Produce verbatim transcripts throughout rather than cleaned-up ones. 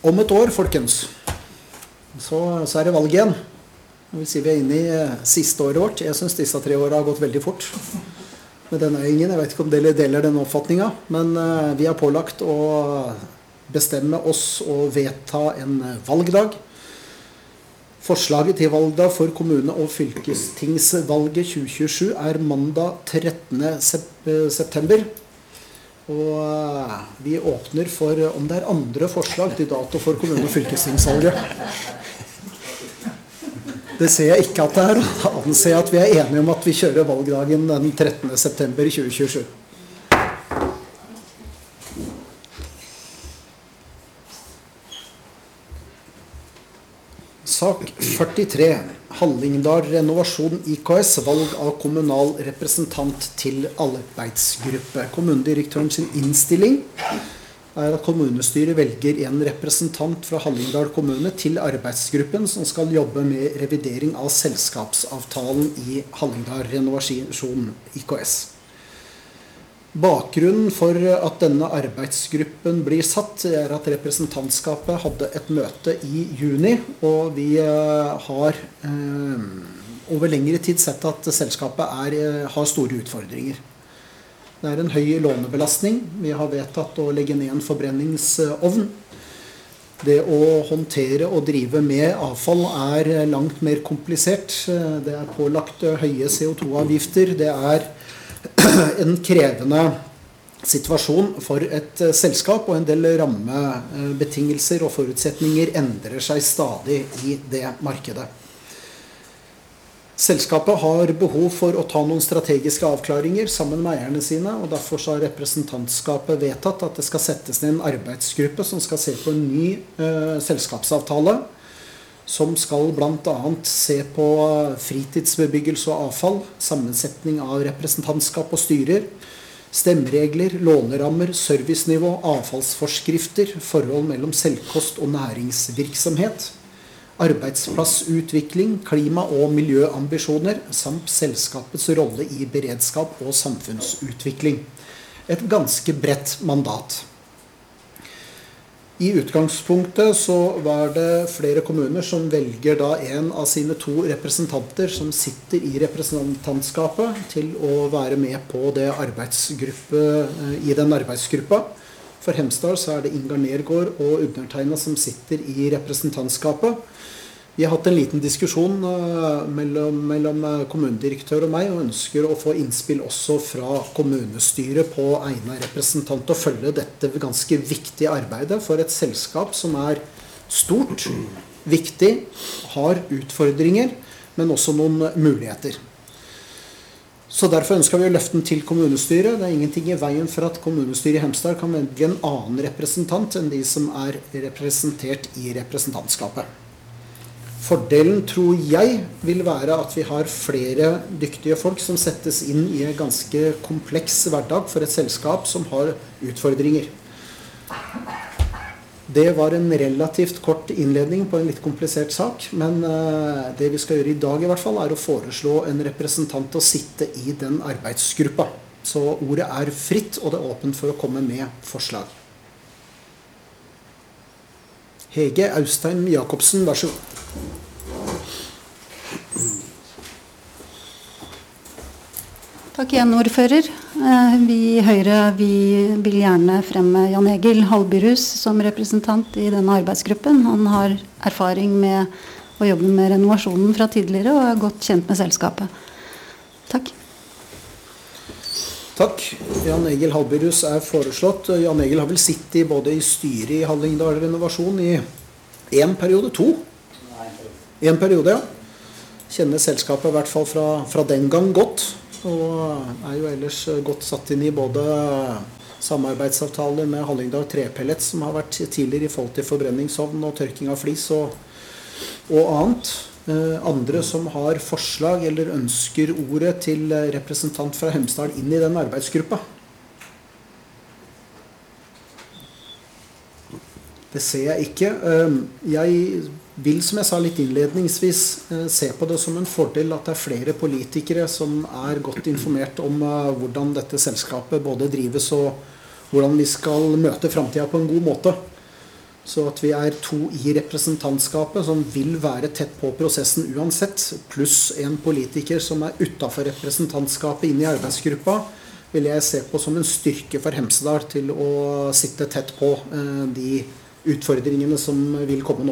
Om et år, folkens, så, så er det valg igjen. Jeg vil si vi er inne i siste året vårt. Jeg synes disse tre årene har gått veldig fort. Med denne ingen, jeg vet ikke om dere deler den oppfatningen, men uh, vi har pålagt å bestemme oss og vedta en valgdag. Forslaget til valgdag for kommune- og fylkestingsvalget tjue tjuesju er mandag trettende september. Og uh, vi åpner for om det er andre forslag til dato for kommune- og fylkestingsvalget. Det ser jeg ikke at det er, og da anser jeg at vi er enige om at vi kjører valgdagen den trettende september tjue tjuesju. Sak førtitre, Hallingdal Renovasjon I K S, valg av kommunal representant til arbeidsgruppe. Kommunedirektøren sin innstilling er at kommunestyret velger en representant fra Hallingdal kommune til arbeidsgruppen som skal jobbe med revidering av selskapsavtalen i Hallingdal Renovasjon I K S. Bakgrunnen for at denne arbeidsgruppen blir satt er at representantskapet hadde et møte i juni, og vi har eh, over lengre tid sett at selskapet er, har store utfordringer. Det er en høy lånebelastning. Vi har vedtatt å legge ned en forbrenningsovn. Det å håndtere og drive med avfall er langt mer komplisert. Det er pålagt høye C O to avgifter. Det er en krevende situasjon for et selskap, og en del rammebetingelser og forutsetninger endrer seg stadig i det markedet. Selskapet har behov for å ta noen strategiske avklaringer sammen med eierne sine, og derfor har representantskapet vedtatt at det skal settes ned en arbeidsgruppe som skal se på en ny eh, selskapsavtale, som skal blant annet se på fritidsbebyggelse og avfall, sammensetning av representantskap og styrer, stemmeregler, lånerammer, servicenivå, avfallsforskrifter, forhold mellom selvkost og næringsvirksomhet, arbeidsplassutvikling, klima- og miljøambisjoner, samt selskapets rolle i beredskap og samfunnsutvikling. Et ganske bredt mandat. I utgangspunktet så var det flere kommuner som velger da en av sine to representanter som sitter i representantskapet til å være med på det arbeidsgruppe, i den arbeidsgruppa. For Hemsedal så er det Ingar Nergård og undertegnet som sitter i representantskapet. Vi har hatt en liten diskusjon uh, mellom, mellom kommunedirektør og meg, og ønsker å få innspill også fra kommunestyret på egnet representant og følge dette ganske viktige arbeidet for et selskap som er stort, viktig, har utfordringer, men også noen muligheter. Så derfor ønsker vi å løfte den til kommunestyret. Det er ingenting i veien for at kommunestyret i Hemsedal kan velge en annen representant enn de som er representert i representantskapet. Fordelen tror jeg vil være at vi har flere dyktige folk som settes inn i en ganske kompleks hverdag for et selskap som har utfordringer. Det var en relativt kort innledning på en litt komplisert sak, men det vi skal gjøre i dag i hvert fall er å foreslå en representant å sitte i den arbeidsgruppa. Så ordet er fritt, og det er åpent for å komme med forslag. Hege Austheim Jacobsen, vær så god. Takk igjen, ordfører. Vi i Høyre vi vil gjerne fremme Jan Egil Hallbyrhus som representant i denne arbeidsgruppen. Han har erfaring med å jobbe med renovasjonen fra tidligere og er godt kjent med selskapet. Takk. Takk. Jan Egil Hallbyrhus er foreslått. Jan Egil har vel sittet både i styret i Hallingdal Renovasjon i en periode, to? En periode, ja. Kjenner selskapet i hvert fall fra, fra den gang godt, og er jo ellers godt satt inn i både samarbeidsavtaler med Hallingdal Trepellets, som har vært tidligere i forhold til forbrenningsovn og tørking av flis og, og annet. Eh, andre som har forslag eller ønsker ordet til representant fra Hemsedal inn i den arbeidsgruppa. Det ser jeg ikke. Jeg vil, som jeg sa litt innledningsvis, se på det som en fordel at det er flere politikere som er godt informert om hvordan dette selskapet både drives og hvordan vi skal møte fremtiden på en god måte. Så at vi er to i representantskapet som vil være tett på prosessen uansett, pluss en politiker som er utenfor representantskapet inn i arbeidsgruppa, vil jeg se på som en styrke for Hemsedal til å sitte tett på eh, de utfordringene som vil komme nå.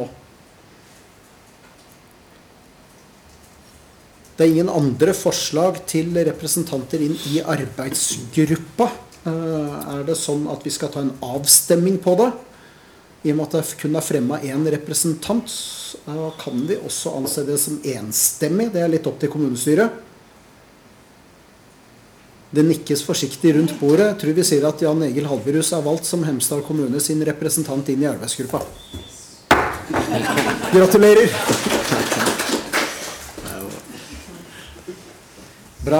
Det er ingen andre forslag til representanter inn i arbeidsgruppa. Eh, er det sånn at vi skal ta en avstemming på det? I og med at det kun er fremmet en representant, kan vi også anse det som enstemmig. Det er litt opp til kommunestyret. Det nikkes forsiktig rundt bordet. Jeg tror vi sier at Jan Egil Halberhus er valgt som Hemsedal kommune sin representant inn i arbeidsgruppa. Gratulerer! Bra.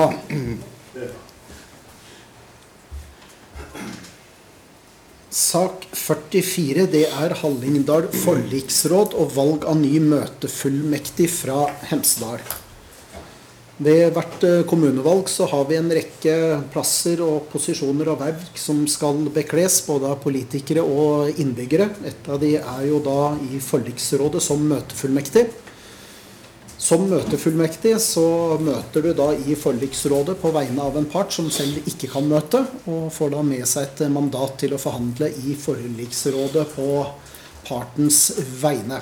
Sak førtifire, det er Hallingdal forliksråd og valg av ny møtefullmektig fra Hemsedal. Ved hvert kommunevalg så har vi en rekke plasser og posisjoner og verv som skal bekles, både av politikere og innbyggere. Et av de er jo da i forliksrådet som møtefullmektig. Som møtefullmektig så møter du da i forliksrådet på vegne av en part som selv ikke kan møte, og får da med seg et mandat til å forhandle i forliksrådet på partens vegne.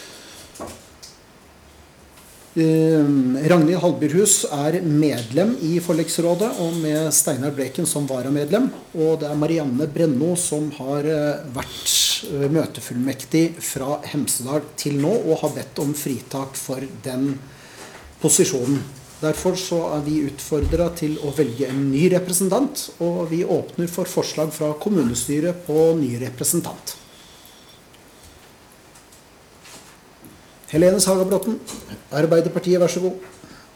Ragnhild Halberhus er medlem i forliksrådet, og med Steinar Bleken som varamedlem, og det er Marianne Brenno som har vært møtefullmektig fra Hemsedal til nå, og har bedt om fritak for den posisjonen. Derfor så er vi utfordret til å velge en ny representant, og vi åpner for forslag fra kommunestyret på ny representant. Helene Sagabråten, Arbeiderpartiet, vær så god.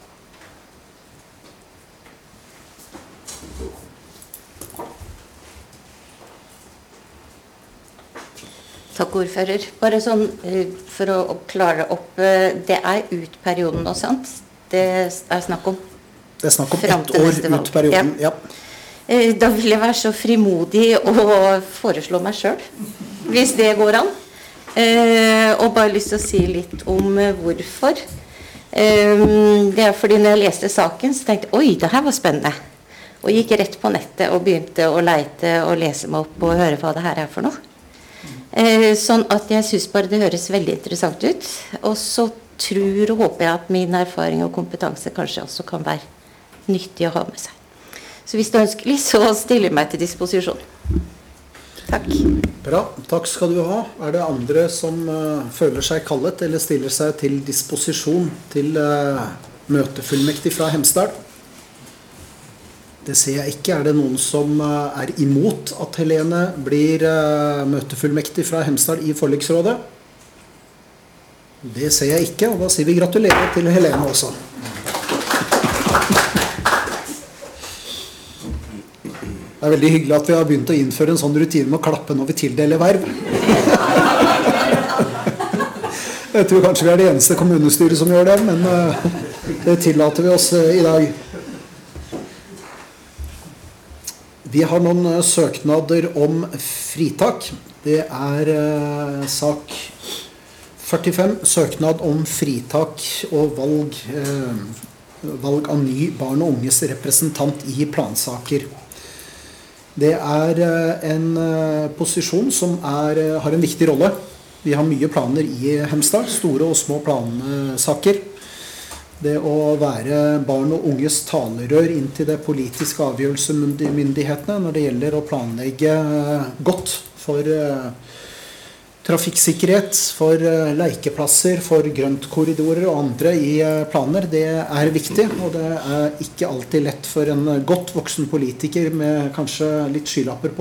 Takk, ordfører. Bare sånn for å klare opp, det er ut perioden nå, sant? Det er snakk om. Det er snakk om ett år ut perioden, ja. ja. Da vil jeg være så frimodig å foreslå meg selv, hvis det går an. Eh, og bare lyst til å si litt om eh, hvorfor. Eh, det er fordi når jeg leste saken, så tenkte jeg, oi, det her var spennende. Og gikk rett på nettet og begynte å leite og lese meg opp og høre hva det her er for noe. Eh, sånn at jeg synes bare det høres veldig interessant ut. Og så tror og håper jeg at min erfaring og kompetanse kanskje også kan være nyttig å ha med seg. Så hvis det er ønskelig, så stiller jeg meg til disposisjon. Takk. Bra, takk skal du ha. Er det andre som uh, føler seg kallet eller stiller seg til disposisjon til uh, møtefullmektig fra Hemsedal? Det ser jeg ikke. Er det noen som uh, er imot at Helene blir uh, møtefullmektig fra Hemsedal i forliksrådet? Det ser jeg ikke, og da sier vi gratulerer til Helene også. Det er veldig hyggelig at vi har begynt å innføre en sånn rutine med å klappe når vi tildeler verv. Jeg tror kanskje vi er det eneste kommunestyret som gjør det, men det tillater vi oss i dag. Vi har noen søknader om fritak. Det er sak førtifem, søknad om fritak og valg, valg av ny barn og unges representant i plansaker. Det er en posisjon som er, har en viktig rolle. Vi har mye planer i Hemsedal, store og små plansaker. Det å være barn og unges talerør inn til det politiske avgjørelsesmyndighetene når det gjelder å planlegge godt for trafikksikkerhet, for lekeplasser, for grøntkorridorer og andre i planer, det er viktig, og det er ikke alltid lett for en godt voksen politiker med kanskje litt skylapper på